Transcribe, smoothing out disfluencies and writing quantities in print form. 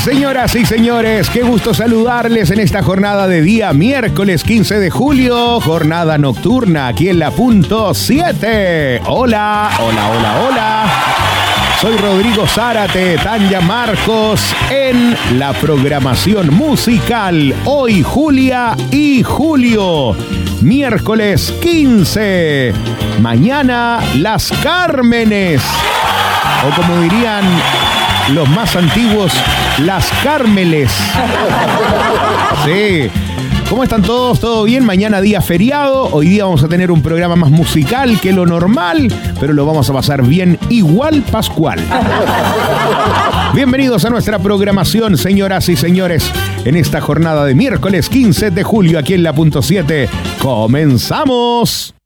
Señoras y señores, qué gusto saludarles en esta jornada de día miércoles 15 de julio, jornada nocturna aquí en la punto 7. Hola, hola, hola, hola. Soy Rodrigo Zárate, Tanya Marcos en la programación musical. Hoy Julia y Julio, miércoles 15. Mañana Las Cármenes, o como dirían los más antiguos, Las Cármeles. Sí. ¿Cómo están todos? ¿Todo bien? Mañana día feriado. Hoy día vamos a tener un programa más musical que lo normal, pero lo vamos a pasar bien igual pascual. Bienvenidos a nuestra programación, señoras y señores, en esta jornada de miércoles 15 de julio aquí en la punto 7. ¡Comenzamos!